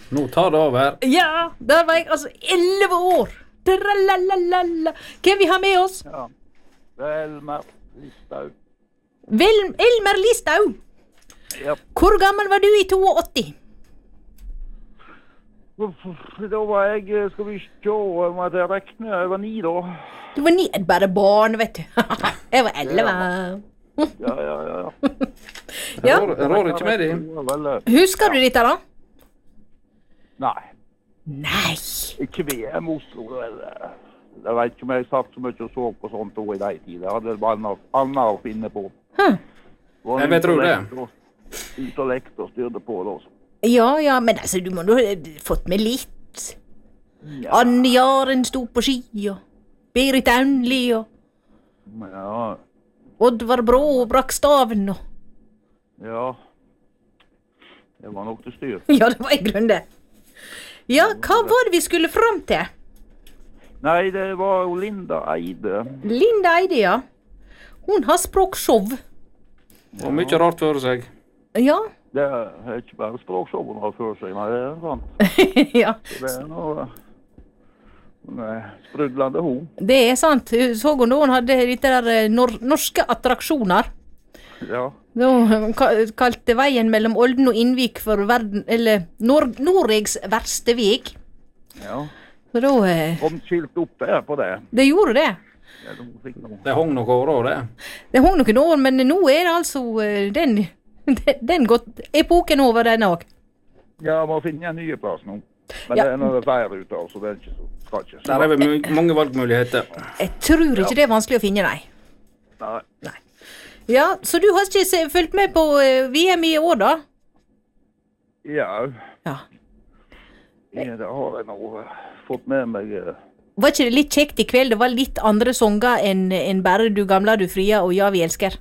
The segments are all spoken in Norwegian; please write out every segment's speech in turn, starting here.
Nå tar det over. Ja, der var jeg altså 11 år. Tralalala. Hvem vi har med oss? Ja. Elmer Listhaug. Elmer Listhaug. Ja. Hvor gammel var du i 82? Da var jeg, skal vi se om jeg rekner, jeg var 9 da. Du var 9, bare barn, vet du. Jeg var 11. Ja. Ja. Jeg rår ikke med dem. Husker du dette da? Nei, Nei. ikke VM Oslo. Jeg vet ikke om jeg satt så mye og så på sånt da i de tid. Jeg hadde bare annet å finne på. Jeg vet tror det. Ut og lekte og styrte på det også. Ja, men altså, du må nå ha fått med litt. Ja. Anne Jaren sto på ski, og Berit Aunli, og Ja, Oddvar Brå brakk staven, og ja. Det var nok til styr. ja, det var i grunnen det. Ja, hva var det vi skulle fram til? Nei, det var jo Linda Eide. Linda Eide, ja. Hun har språkshow. Og mye rart for seg. Ja, Det er ikke bare språkshow hun har for seg, nei, det er sant. ja. Det er noe sprudlende hun. Det er sant. Så hun da hun hadde dette der norske attraksjoner. Ja, Da hun kalte veien mellom Olden og Innvik for verden, eller Norges verste veg. ja. Så da, Kom skilt opp der på det. det gjorde det. Ja, de fikk noe. Det hong noe år det. Det hong noen år, men nå er det altså den gått epoken over den òg. Ja, må finne en ny plass nå. Men Ja. det er noe vær ute av, så det er ikke så, skal ikke så. Der er vel mange valgmuligheter. Jeg tror ikke det er vanskelig å finne, nei. Nei. Ja, så du har ikke fulgt med på VM i år, da? Ja, Ja. det har jeg nå fått med meg. Var ikke det litt kjekt i kveld? Det var litt andre sanger enn bare Du gamla, du fria og Ja, vi elsker.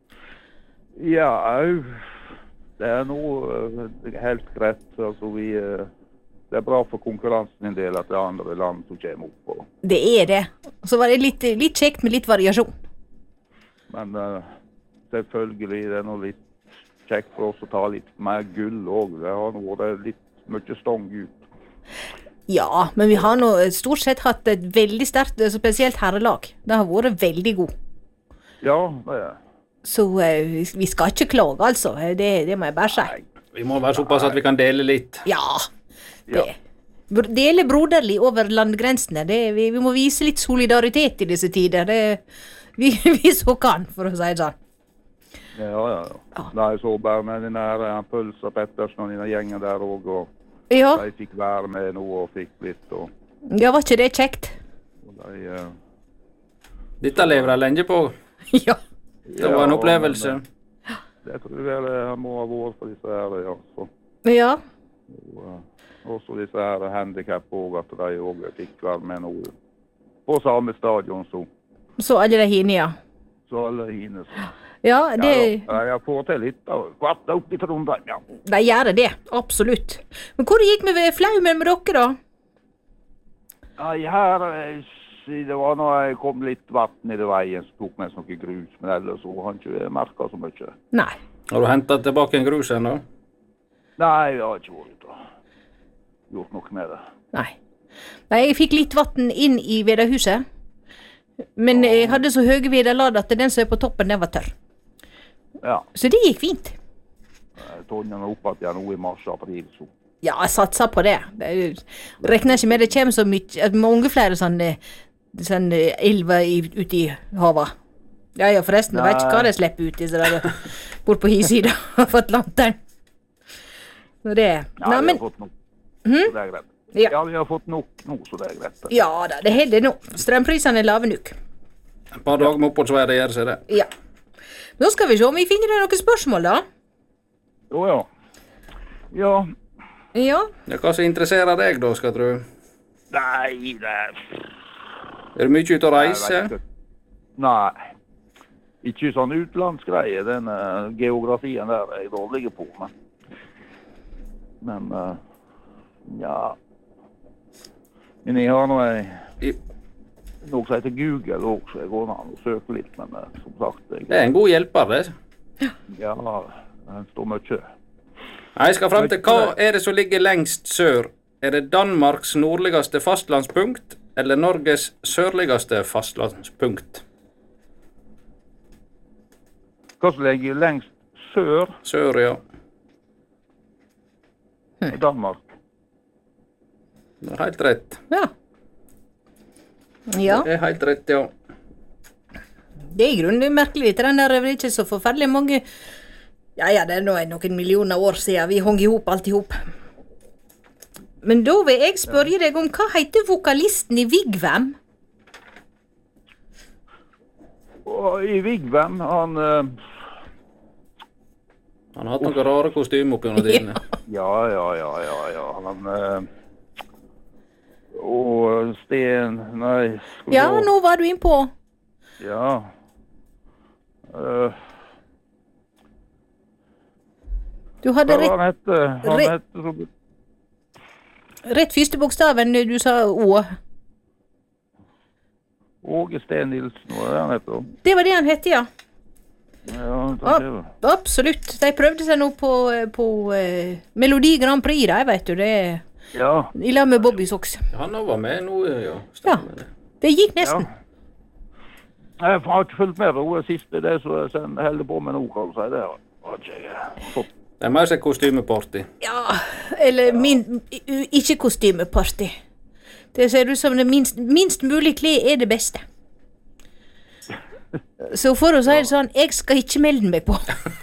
Ja, det er nå helt greit. Altså, det er bra for konkurransen en del at det er andre land som kommer opp. Det er det. Så var det litt kjekt med litt variasjon. Men selvfølgelig det er noe litt kjekt for oss å ta litt mer gull også. Det har nå vært litt mye stong ut. Ja, men vi har nå stort sett hatt et veldig sterkt, spesielt herrelag. Det har vært veldig god. Ja, det er. Så vi skal ikke klage, altså. Det må jeg bare si. Vi må være såpass at vi kan dele litt. Ja, det. Dele broderlig over landgrensene. Vi må vise litt solidaritet i disse tider. Vi så kan, for å si det sånn. Ja. Nei, så bare med den der Pølsa Pettersen og den gjengen der også, og Ja, de fikk være med nå og fikk litt, og ja, var ikke det kjekt? de... Dette lever jeg lenge på. Ja. Det var en opplevelse. Det tror jeg det må ha vært for disse her, ja. Så, Ja, også disse her handicap også, at de også fikk være med nå på samme stadion som så alle de hinne, ja. så alle hine. Ja, det, Ja, jeg får til litt da. Kvarta opp i Trondheim, ja. de gjør det, absolutt. Men hvor gikk vi ved Flaumen med dere, da? Nei, her, det var når jeg kom litt vatten i det veien, så tok meg noe grus, men ellers så har jeg ikke merket så mye. Nei. Har du hentet tilbake en grus ennå? Nei, jeg har ikke vært ute og gjort noe med det. Nei. Nei, jeg fikk litt vatten inn i vedahuset. Men jeg hadde så høye vederlad at den som er på toppen, den var tørr. Ja, Så det gikk fint. Tonjen er oppe igjen nå i mars-april, så. Ja, jeg satser på det. Jeg regner ikke med det kommer så mye, mange flere sånne elver ute i havet. Ja, forresten, jeg vet ikke hva de slipper ut i, så der bort på hisida av Atlanteren. Så det... Ja, Nei, vi men... har fått nok. Så det er greit. Ja. Ja, vi har fått nok nå, så det er greit. Ja da, det holder nå. Strømprisene er lave nok. Et par dager med oppholdsvær, det gjør seg det. Ja. Nå skal vi se om vi finner noen spørsmål, da. Jo, ja. Ja, Ja. Ja, hva som interesserer deg da, skal du? nei, det er... Er du mye ute å reise? Jeg vet ikke. Nei. Ikke sånn utlandsgreie, den geografien der er jeg dårlig på, men ja. Men jeg har noe som heter Google også, så jeg går an å søke litt, men som sagt... Det er en god hjelper, det. Ja, det står mye. Jeg skal frem til hva er det som ligger lengst sør? Er det Danmarks nordligste fastlandspunkt, eller Norges sørligste fastlandspunkt? Hva som ligger lengst sør? Sør, ja. Danmark. Det er helt rett. Ja. Ja, Det er helt rett, ja. det er i grunnen merkelig. Den der er vel ikke så forferdelig mange. Ja, det er noen millioner år siden vi hong ihop alt ihop. Men da vil jeg spørre deg om hva heter vokalisten i Vigvam? Og i Vigvam, han... Han har hatt noen rare kostymer opp under tidene. Ja. Han... Og Sten... Nei... Ja, nå var du innpå. Ja. Du hadde Hva han hette rett første bokstaven, du sa Å. Åge Sten Nilsen, hva er det han heter? Det var det han hette, ja. Ja, Absolutt. De prøvde seg nå på Melodi Grand Prix, da, vet du. Det ja. I lag med Bobby Sox. Han var med nå, ja. Ja, det gikk nesten. Jeg har ikke fulgt med på det siste, det som jeg holder på med nå, kan du si. Det har ikke jeg fått. Det er mer som kostymeparty. Ja, eller ikke kostymeparty. Det ser ut som det minst mulig klær er det beste. Så for å si det sånn, jeg skal ikke melde meg på.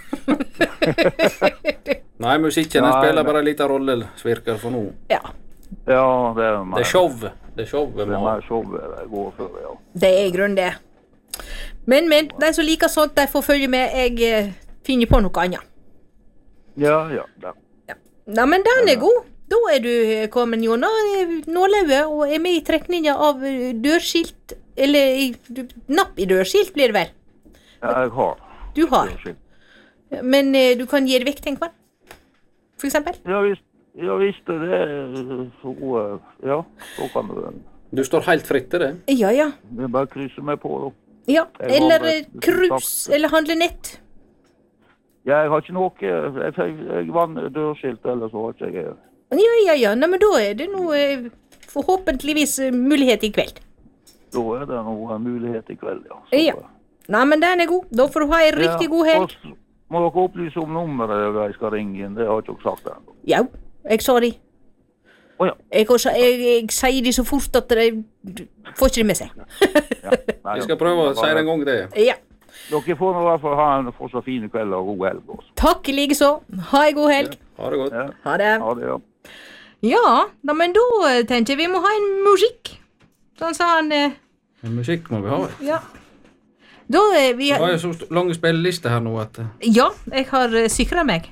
Nei, musikken spiller bare en liten rolle, virker for nå. Ja. Ja, det er mer. Det er show. Det er show. Det er mer show det går for, ja. Det er i grunnen det. Men, de som liker sånt, de får følge med. Jeg finner på noe annet. Ja. Nei, men den er god. Da er du kommet, Jon, nålauget, og er med i trekninga av dørskilt, eller napp i dørskilt blir det vel? Ja, jeg har. Du har. Men du kan gi det vekk, tenk på. For eksempel? Ja, visst det så, ja, så kan du. Du står helt fritt til det. Ja. Det er bare å krysse meg på, da. Ja, eller krus, eller handle nett. Ja, jeg har ikke noe, jeg vann dørskilt, eller så har ikke jeg. Ja, nei, men da er det noe, forhåpentligvis mulighet i kveld. Da er det noe mulighet i kveld, ja. Ja, nei, men den er god. Da får du ha en riktig god helg. Må dere opplyse om nummeret jeg skal ringe inn, det har ikke dere sagt ennå. Ja, jeg sa de. Åja. Jeg sier de så fort at de får ikke det med seg. Vi skal prøve å si det en gang det. Ja. Dere får nå i hvert fall ha en fortsatt fine kveld og god helg også. Takk like så. Ha en god helg. Ha det godt. Ja. Ha det. Ha det, ja. Ja, men da tenker jeg vi må ha en musikk. Sånn sa han. En musikk må vi ha. Ja. Da vi Det var jo så lange spillelister her nå at... Ja, jeg har sikret meg.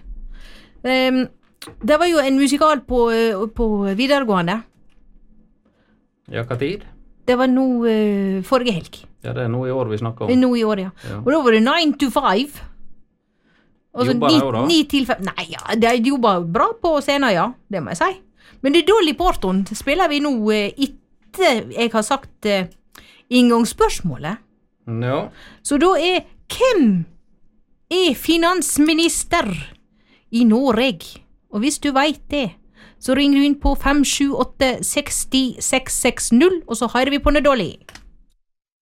Det var jo en musikal på videregående. Ja, hva tid? Det var nå forrige helg. Ja, det er nå i år vi snakker om. Nå i år, ja. Og da var det 9 to 5. Jobba de også da? 9 til 5. Nei, ja, de jobba bra på scenen, ja. Det må jeg si. Men det er Dolly Parton spiller vi nå etter jeg har sagt inngangsspørsmålet. Ja. Så da hvem er finansminister i Norge? Og hvis du vet det, så ringer du inn på 578 60 660, og så hører vi på Dolly.